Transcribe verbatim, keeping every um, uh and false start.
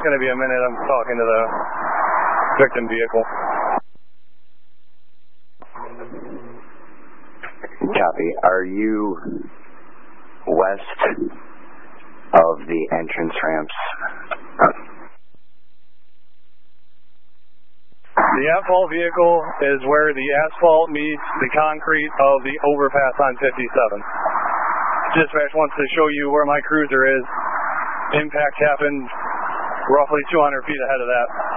going to be a minute. I'm talking to the victim vehicle. Copy. Are you west of the entrance ramps? The asphalt vehicle is where the asphalt meets the concrete of the overpass on fifty-seven. Dispatch wants to show you where my cruiser is. Impact happened roughly two hundred feet ahead of that.